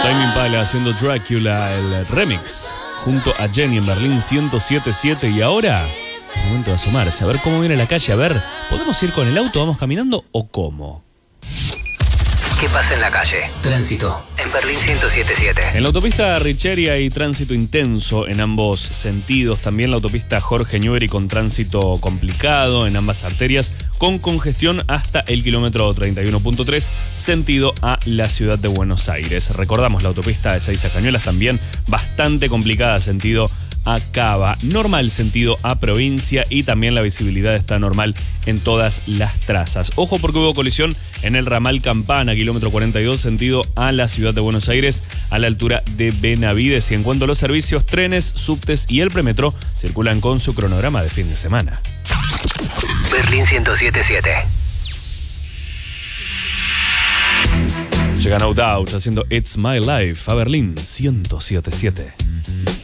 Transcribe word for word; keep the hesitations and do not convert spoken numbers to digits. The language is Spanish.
Tame Impala haciendo Drácula, el remix, junto a Jenny en Berlín ciento siete punto siete. Y ahora, momento de asomarse, a ver cómo viene la calle. A ver, ¿podemos ir con el auto, vamos caminando o cómo? ¿Qué pasa en la calle? Tránsito en Berlín ciento siete punto siete. En la autopista Richieri hay tránsito intenso en ambos sentidos. También la autopista Jorge Newbery con tránsito complicado en ambas arterias, con congestión hasta el kilómetro treinta y uno punto tres, sentido a la ciudad de Buenos Aires. Recordamos la autopista de Ezeiza Cañuelas también bastante complicada, sentido a Cava, normal sentido a provincia, y también la visibilidad está normal en todas las trazas. Ojo porque hubo colisión en el ramal Campana, kilómetro cuarenta y dos, sentido a la ciudad de Buenos Aires, a la altura de Benavides. Y en cuanto a los servicios, trenes, subtes y el premetro circulan con su cronograma de fin de semana. Berlín ciento siete punto siete. Llega No Doubt haciendo It's My Life a Berlín ciento siete punto siete.